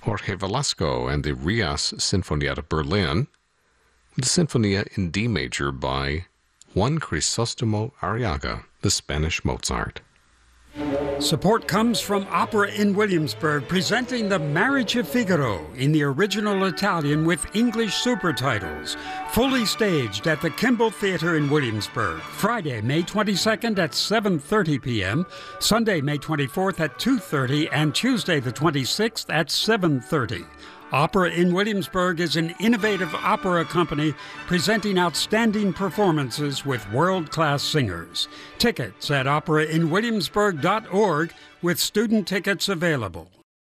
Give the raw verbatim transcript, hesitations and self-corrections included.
Jorge Velasco and the Rias Sinfonietta Berlin, the Sinfonia in D major by Juan Crisostomo Arriaga, the Spanish Mozart. Support comes from Opera in Williamsburg, presenting The Marriage of Figaro in the original Italian with English supertitles. Fully staged at the Kimball Theater in Williamsburg. Friday, May twenty-second at seven thirty p.m., Sunday, May twenty-fourth at two thirty, and Tuesday the twenty-sixth at seven thirty. Opera in Williamsburg is an innovative opera company presenting outstanding performances with world-class singers. Tickets at opera in williamsburg dot org with student tickets available.